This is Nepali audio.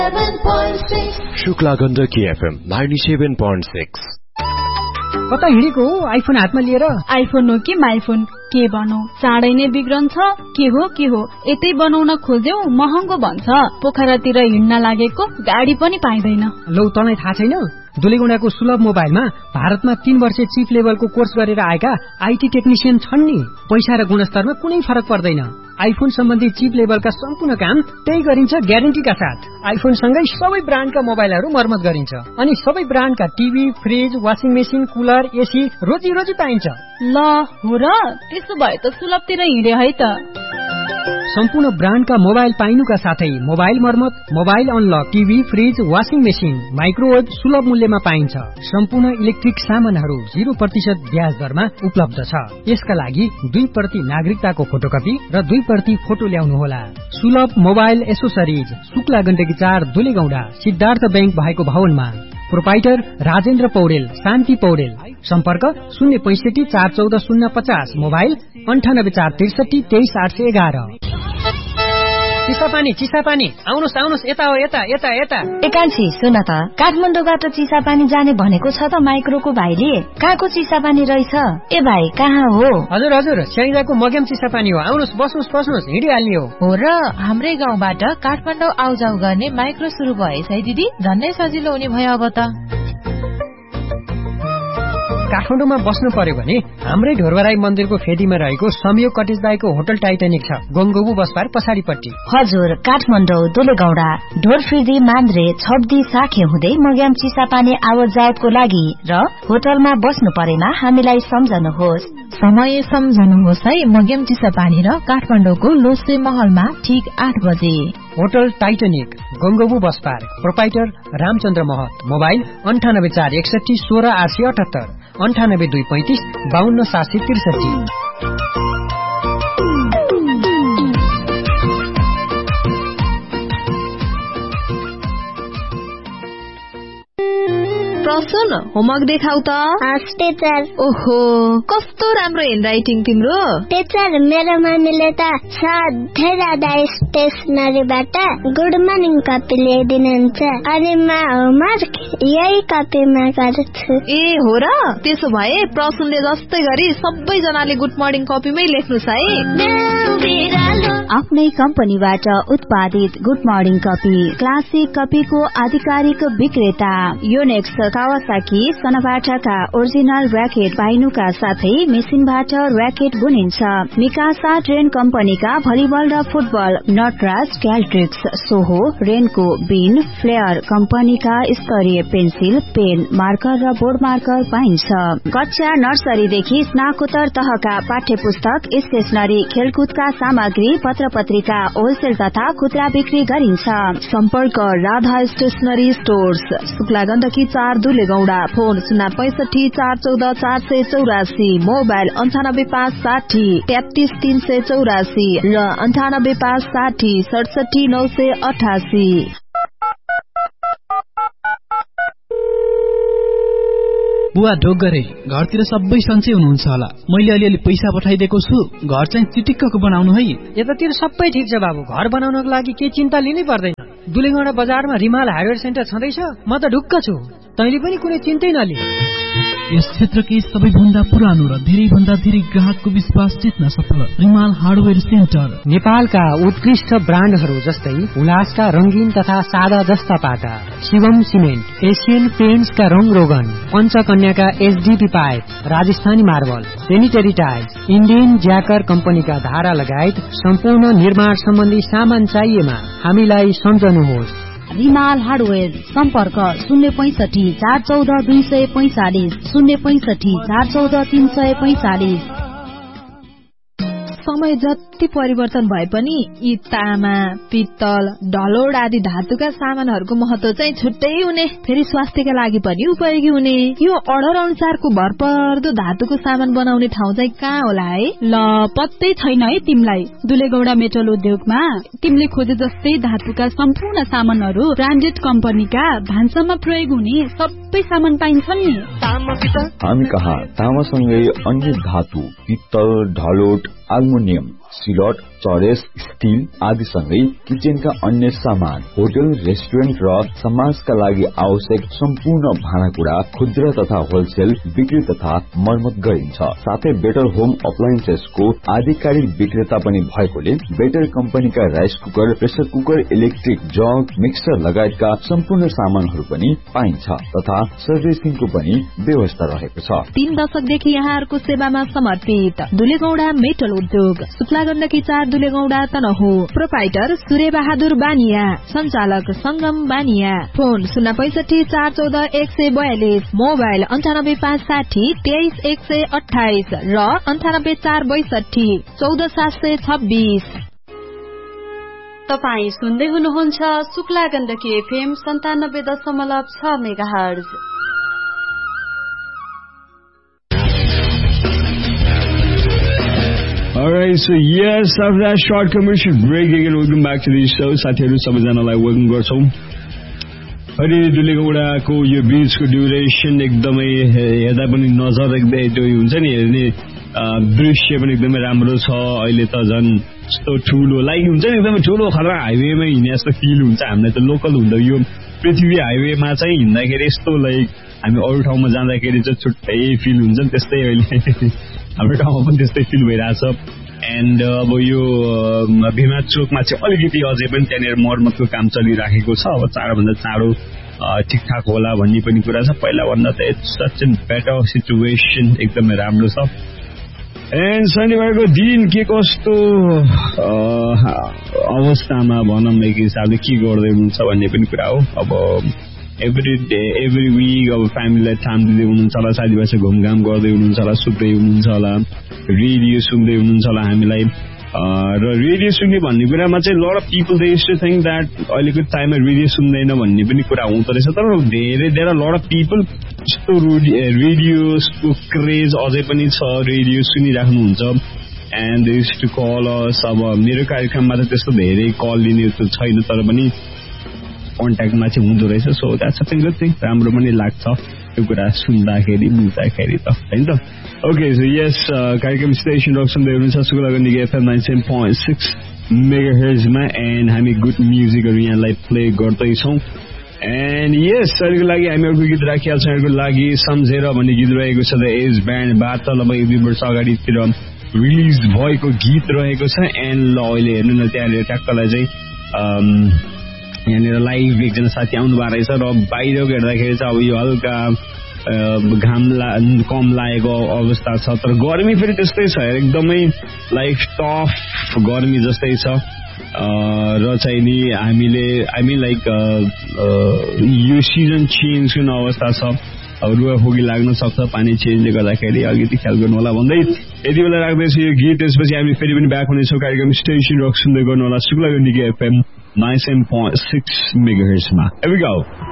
शुक्ला गण्डकी FM 97.6। कता हिँडेको आइफोन हातमा लिएर? आइफोन हो कि माइफोन के बनौ, चाँडै नै बिग्रन्छ। के हो यतै बनाउन खोज्यौ महँगो भन्छ। पोखरातिर हिँड्न लागेको गाडी पनि पाइँदैन। लौ तँलाई थाहा छैन, दुलेगुडाको सुलभ मोबाइलमा भारतमा 3 वर्ष चिप लेभलको कोर्स गरेर आएका आईटी टेक्निशियन छन् नि। पैसा र गुणस्तरमा कुनै फरक पर्दैन। आइफोन सम्बन्धी चिप लेभलका सम्पूर्ण काम त्यही गरिन्छ ग्यारेन्टीका साथ। आइफोन सँगै सबै ब्रान्डका मोबाइलहरू मर्मत गरिन्छ अनि सबै ब्रान्डका TV, fridge, washing machine, cooler, AC रोजी पाइन्छ। ल हो र, त्यसो भए त सुलभतिर हिँडे है त। सम्पूर्ण ब्रान्डका मोबाइल पाइनुका साथै मोबाइल मर्मत, mobile unlock, TV, fridge, washing machine, microwave सुलभ मूल्यमा पाइन्छ। सम्पूर्ण इलेक्ट्रिक सामानहरू 0% ब्याज दरमा उपलब्ध छ। यसका लागि 2% नागरिकताको फोटोकपी र 2% फोटो ल्याउनुहोला। सुलभ mobile accessories, Shukla Gandaki 4, दुलेगौडा, Siddhartha bank भएको भवनमा। प्रोपाइटर राजेन्द्र पौडेल, शान्ति पौडेल। सम्पर्क 065 414 050, मोबाइल 98 463 23 811। चिसापानी आउनुहोस् यता हो, यता। एकान्छी सुन त, काठमाडौँबाट चिसापानी जाने भनेको छ त माइक्रोको भाइले। कहाँको चिसापानी रहेछ? ए भाइ कहाँ हो? हजुर स्याङ्जाको मग्याम चिसापानी हो। आउनुहोस्, बस्नुहोस्, हिँडिहाल्ने हो र हाम्रै गाउँबाट काठमाडौँ आउजाउ गर्ने माइक्रो सुरु भएछ है दिदी। झन्नै सजिलो हुने भयो अब त। काठमाडौँमा बस्नु पर्यो भने हाम्रै ढोरबराई मन्दिरको फेदीमा रहेको संयोग कटेज दाईको होटल टाइटानिक छ, गङ्गोबु बस पार पछाडिपट्टि। हजुर, काठमाडौँ, दुलेगौडा, ढोरफिर्दी, मान्द्रे, छब्दी, साखे हुँदै मग्याम चिसापानी आवत-जावतको लागि र होटलमा बस्नु परेमा हामीलाई सम्झनुहोस्। समय सम्झनुहोस् है। मग्याम चिसापानी र काठमाडौँको लोसे महलमा ठीक 8 बजे। Hotel Titanic, गङ्गोबु bus park. Proprietor Ramchandra महत। मोबाइल 98 461 16 878, 98 235 52 763। प्रसन्न, होमवर्क देखाउ त। टीचर। ओहो, कस्तो राम्रो ह्यान्डराइटिङ तिम्रो। टीचर, मेरो मम्मीले त सधैँ राधा स्टेसनरीबाट गुड मर्निङ कपी ल्याइदिनुहुन्छ अनि म होमवर्क यही कपीमा गर्छु। ए हो र, त्यसो भए प्रसन्नले जस्तै गरी सबैजनाले गुड मर्निङ कपीमै लेख्नुस् है। आफ्नै कम्पनीबाट उत्पादित गुड मर्निङ कपी, क्लासिक कपीको आधिकारिक विक्रेता। योनेक्स, कावासाकी, सनबाटाका ओरिजिनल र्याकेट पाइनुका साथै मेसिनबाट र्याकेट बुनिन्छ। मिकासा ट्रेन कम्पनीका भलिबल र फुटबल, नटराज, क्याल्ट्रिक्स, सोहो, रेनको, बिन, फ्लेयर कम्पनीका स्तरीय पेन्सिल, पेन, मार्कर र बोर्ड मार्कर पाइन्छ। कक्षा नर्सरीदेखि स्नाकोत्तर तहका पाठ्य पुस्तक, स्टेशनरी, खेलकुदका सामग्री, पत्र पत्रिका होलसेल तथा खुद्रा बिक्री गरिन्छ। सम्पर्क Radha stationery stores, Shukla Gandaki 4, दुलेगौडा। Phone 065 414 484, mobile 98 560 33 384 र 98 560 67 988। बुवा ढोक गरे, घरतिर सबै सन्चै हुनुहुन्छ होला। मैले अलिअलि पैसा पठाइदिएको छु, घर चाहिँ चिटिक्कको बनाउनु है। यतातिर सबै ठिक छ बाबु, घर बनाउनको लागि केही चिन्ता लिनै पर्दैन। दुलेगौडा बजारमा रिमाल हार्डवेयर सेन्टर छँदैछ, म त ढुक्क छु। तैँले पनि कुनै चिन्तै नलि। यस क्षेत्रकै सबैभन्दा पुरानो र धेरैभन्दा धेरै ग्राहकको विश्वास जित्न सफल रिमाल हार्डवेयर सेन्टर। नेपालका उत्कृष्ट ब्रान्डहरू जस्तै उल्लासका रंगीन तथा सादा जस्ता पाटा, शिवम सिमेन्ट, एसियन पेन्ट्सका रंग रोगन, पञ्चकन्याका HDP pipe, Rajasthani marble, sanitary tiles, Indian ज्याकर कम्पनीका धारा लगायत सम्पूर्ण निर्माण सम्बन्धी सामान चाहिएमा हामीलाई सम्झनुहोस्। रिमाल हार्डवेयर, सम्पर्क 065 414 245, 065 414 345। समय जति परिवर्तन भए पनि यी तामा, पित्तल, ढलोड आदि धातुका सामानहरूको महत्व चाहिँ छुट्टै हुने, फेरि स्वास्थ्यका लागि पनि उपयोगी हुने। यो अर्डर अनुसारको भरपर्दो धातुको सामान बनाउने ठाउँ चाहिँ कहाँ होला है? ल पत्तै छैन है तिमीलाई। दुलेगौडा मेटल उद्योगमा तिमीले खोजे जस्तै धातुका सम्पूर्ण सामानहरू ब्रान्डेड कम्पनीका भान्सामा प्रयोग हुने सबै सामान पाइन्छन् नि। हामी कहाँ तामासँगै अन्य धातु, पित्तल, ढलोट, एल्युमिनियम, सिलट, चरेस, स्टील आदि सँगै किचनका अन्य सामान, होटल, रेस्टुरेन्ट र समाजका लागि आवश्यक सम्पूर्ण भाँडाकुँडा खुद्रा तथा होलसेल बिक्री तथा मर्मत गरिन्छ। साथै बेटर होम अप्लायन्सेसको आधिकारिक विक्रेता पनि भएकोले बेटर कम्पनीका rice cooker, pressure cooker, electric jug, mixer लगायतका सम्पूर्ण सामानहरू पनि पाइन्छ तथा सर्भिसिङको पनि व्यवस्था रहेको छ। 3 दशकदेखि यहाँहरूको सेवामा समर्पित दुलेगौडा मेटल उद्योग, शुक्ला गण्डकी 4 दुलेगौडा तनहु। प्रोपाइटर सूर्य बहादुर बानिया, संचालक संगम बानिया। फोन 065 414 142, मोबाइल 98560 23128 र 98462 14726। तपाई सुन्दै हुनुहुन्छ Shukla Gandaki FM 97.6 megahertz. Alright, so yes, after that short commercial break, again, welcome back to the show. साथीहरु सबैजनालाई वेलकम गर्छौं। अनि दुलेगौडाको यो ब्रिजको ड्युरेसन एकदमै हेर्दा पनि नजर एकदमै त्यो हुन्छ नि, हेर्ने दृश्य पनि एकदमै राम्रो छ। अहिले त झन् यस्तो ठुलो लाइक हुन्छ नि, एकदमै ठुलो खतरा हाइवेमा हिँड्ने जस्तो फिल हुन्छ। हामीलाई त लोकल हुँदा यो पृथ्वी हाइवेमा चाहिँ हिँड्दाखेरि यस्तो लाइक हामी अरू ठाउँमा जाँदाखेरि चाहिँ छुट्टै फिल हुन्छ। त्यस्तै अहिले हाम्रो ठाउँमा पनि त्यस्तै फिल भइरहेछ। एन्ड अब यो भीमा चोकमा चाहिँ अलिकति अझै पनि त्यहाँनिर मर्मतको काम चलिराखेको छ। अब चाँडोभन्दा चाँडो ठिकठाक होला भन्ने पनि कुरा छ। पहिला भन्दा त it's such an better situation, एकदमै राम्रो छ। एन्ड शनिबारको दिन के कस्तो अवस्थामा भनौँ एक हिसाबले के गर्दै हुनुहुन्छ भन्ने पनि कुरा हो। अब एभ्री डे एभ्री विक अब फ्यामिलीलाई टाइम दिँदै हुनुहुन्छ होला, साथीभाइसँग घुमघाम गर्दै हुनुहुन्छ होला, सुत्दै हुनुहुन्छ होला, रेडियो सुन्दै हुनुहुन्छ होला हामीलाई। र रेडियो सुन्ने भन्ने कुरामा चाहिँ lot of people they used to think that अहिलेको टाइममा रेडियो सुन्दैन भन्ने पनि कुरा हुँदो रहेछ। तर there are lot of people यस्तो रेडियोको क्रेज अझै पनि छ, radio सुनिराख्नुहुन्छ। And they used to call अस। अब मेरो कार्यक्रममा त त्यस्तो धेरै कल लिने त छैन, तर पनि कन्ट्याक्टमा चाहिँ हुँदो रहेछ। So that's a good thing, राम्रो पनि लाग्छ त्यो कुरा सुन्दाखेरि बुझ्दाखेरि त हैन त। ओके, सो यस कार्यक्रम स्टेसन रक सुन्दै हुनुहुन्छ शुक्ला गण्डकी एफएम 97.6 मेगाहर्जमा। एन्ड हामी गुड म्युजिकहरू यहाँलाई प्ले गर्दैछौँ। एन्ड यस अहिलेको लागि हामी अर्को गीत राखिहाल्छौँ। अहिलेको लागि सम्झेर भन्ने गीत रहेको छ द एज ब्यान्डबाट। लगभग 1-2 वर्ष अगाडितिर रिलिज भएको गीत रहेको छ। एन्ड ल अहिले हेर्नु न, त्यहाँनिर ट्याक्कलाई चाहिँ यहाँनिर लाइभ एकजना साथी आउनु भएको रहेछ। र बाहिरको हेर्दाखेरि चाहिँ अब यो हल्का घाम कम लागेको अवस्था छ, तर गर्मी फेरि त्यस्तै छ, एकदमै लाइक टफ गर्मी जस्तै छ। र चाहिँ नि हामीले लाइक यो सिजन चेन्ज हुने अवस्था छ। अब रुवाखोकी लाग्न सक्छ पानी चेन्जले गर्दाखेरि, अलिकति ख्याल गर्नु होला भन्दै यति बेला राख्दैछु यो गीत। त्यसपछि हामी फेरि पनि ब्याक हुनेछौँ कार्यक्रम स्टेसन रक सुन्दै गर्नु होला Shukla Gandaki FM 97.6 मेगाहर्जमा। Here we go.